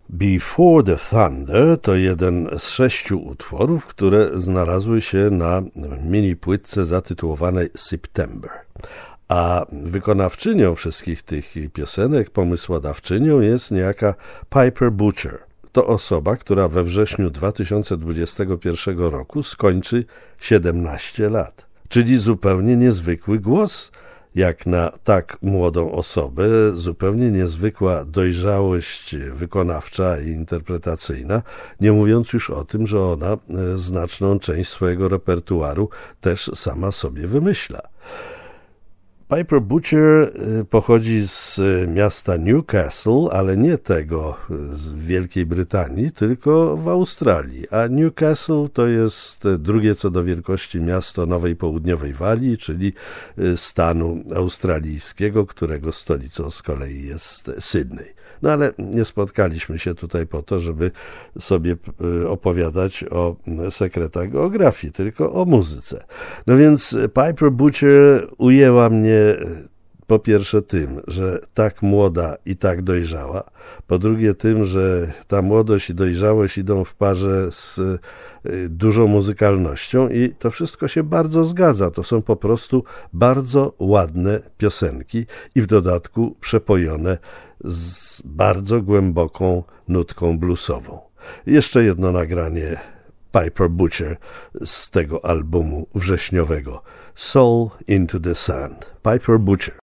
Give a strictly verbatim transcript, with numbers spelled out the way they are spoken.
Before the Thunder to jeden z sześciu utworów, które znalazły się na mini płytce zatytułowanej September. A wykonawczynią wszystkich tych piosenek, pomysłodawczynią jest niejaka Piper Butcher. To osoba, która we wrześniu dwa tysiące dwudziestego pierwszego roku skończy siedemnaście lat. Czyli zupełnie niezwykły głos, jak na tak młodą osobę, zupełnie niezwykła dojrzałość wykonawcza i interpretacyjna, nie mówiąc już o tym, że ona znaczną część swojego repertuaru też sama sobie wymyśla. Piper Butcher pochodzi z miasta Newcastle, ale nie tego z Wielkiej Brytanii, tylko w Australii. A Newcastle to jest drugie co do wielkości miasto Nowej Południowej Walii, czyli stanu australijskiego, którego stolicą z kolei jest Sydney. No ale nie spotkaliśmy się tutaj po to, żeby sobie opowiadać o sekretach geografii, tylko o muzyce. No więc Piper Butcher ujęła mnie po pierwsze tym, że tak młoda i tak dojrzała, po drugie tym, że ta młodość i dojrzałość idą w parze z dużą muzykalnością i to wszystko się bardzo zgadza. To są po prostu bardzo ładne piosenki i w dodatku przepojone z bardzo głęboką nutką bluesową. Jeszcze jedno nagranie Piper Butcher z tego albumu wrześniowego Soul into the Sand. Piper Butcher.